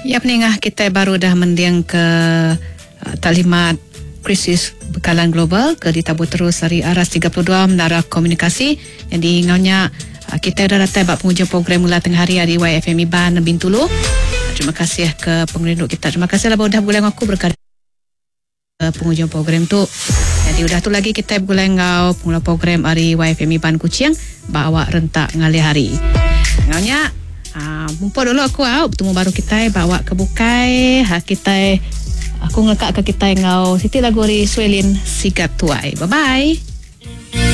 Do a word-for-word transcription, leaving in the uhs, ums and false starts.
Ya, peningah kita baru dah mendiang ke uh, taklimat krisis bekalan global ke ditabu terus hari aras tiga puluh dua Menara Komunikasi yang diingaunya uh, kita dah datang bak penghujung program mula tengah hari di Y F M Iban Bintulu. Terima kasih ke pengenduk kita. Terima kasih lah dah boleh aku berkata uh, penghujung program tu. Jadi udah tu lagi kita boleh ngau pengula program hari Y F M Iban Kuching bawa rentak ngalih hari. Ngaunya Ah, mumpul dulu aku ah bertemu baru kita bawa ke bukai ha kita aku ngekak ke kita ngau Siti Lagori Swelin Sigat Tuai. Bye bye.